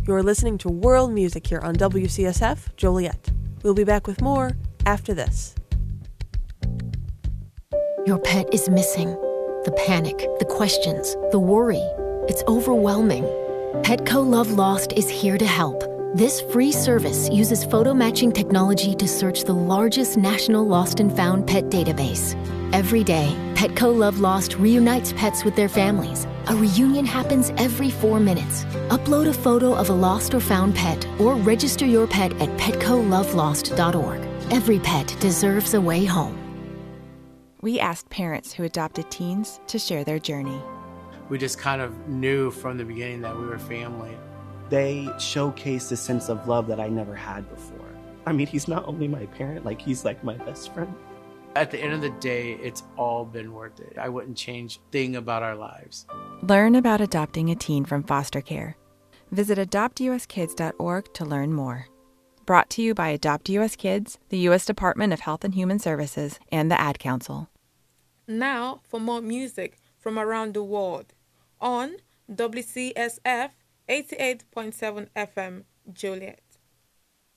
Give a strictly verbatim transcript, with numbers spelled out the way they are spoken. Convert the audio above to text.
You're listening to World Music here on W C S F Joliet. We'll be back with more after this. Your pet is missing. The panic, the questions, the worry. It's overwhelming. Petco Love Lost is here to help. This free service uses photo matching technology to search the largest national lost and found pet database. Every day, Petco Love Lost reunites pets with their families. A reunion happens every four minutes. Upload a photo of a lost or found pet or register your pet at petco love lost dot org. Every pet deserves a way home. We asked parents who adopted teens to share their journey. We just kind of knew from the beginning that we were family. They showcase a sense of love that I never had before. I mean, he's not only my parent, like he's like my best friend. At the end of the day, it's all been worth it. I wouldn't change a thing about our lives. Learn about adopting a teen from foster care. Visit adopt u s kids dot org to learn more. Brought to you by Adopt U S Kids, the U S Department of Health and Human Services, and the Ad Council. Now for more music from around the world on W C S F eighty-eight point seven F M Joliet.